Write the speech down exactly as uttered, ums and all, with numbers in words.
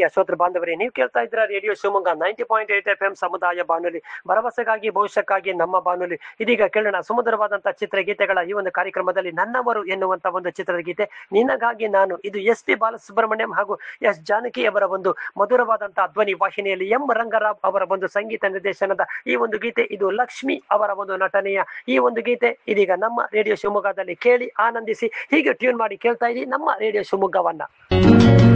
ಪ್ರೀತಿಯ ಶ್ರೋತೃ ಬಾಂಧವರೇ, ನೀವು ಕೇಳ್ತಾ ಇದ್ರ radio Shivamogga ninety point eight F M ಸಮುದಾಯ ಬಾನುಲಿ, ಭರವಸೆಗಾಗಿ ಭವಿಷ್ಯಕ್ಕಾಗಿ ನಮ್ಮ ಬಾನುಲಿ. ಇದೀಗ ಕೇಳೋಣ ಸುಮಧುರವಾದಂತಹ ಚಿತ್ರಗೀತೆಗಳ ಈ ಒಂದು ಕಾರ್ಯಕ್ರಮದಲ್ಲಿ ನನ್ನವರು ಎನ್ನುವಂತ ಒಂದು ಚಿತ್ರದ ಗೀತೆ ನಿನಗಾಗಿ ನಾನು. ಇದು ಎಸ್ ಪಿ ಬಾಲಸುಬ್ರಹ್ಮಣ್ಯಂ ಹಾಗೂ ಎಸ್ ಜಾನಕಿ ಅವರ ಒಂದು ಮಧುರವಾದಂತಹ ಧ್ವನಿ ವಾಹಿನಿಯಲ್ಲಿ ಎಂ ರಂಗರಾವ್ ಅವರ ಒಂದು ಸಂಗೀತ ನಿರ್ದೇಶನದ ಈ ಒಂದು ಗೀತೆ. ಇದು ಲಕ್ಷ್ಮಿ ಅವರ ಒಂದು ನಟನೆಯ ಈ ಒಂದು ಗೀತೆ ಇದೀಗ ನಮ್ಮ ರೇಡಿಯೋ ಶಿವಮೊಗ್ಗದಲ್ಲಿ ಕೇಳಿ ಆನಂದಿಸಿ. ಹೀಗೆ ಟ್ಯೂನ್ ಮಾಡಿ ಕೇಳ್ತಾ ಇರಿ ನಮ್ಮ ರೇಡಿಯೋ ಶಿವಮೊಗ್ಗವನ್ನ.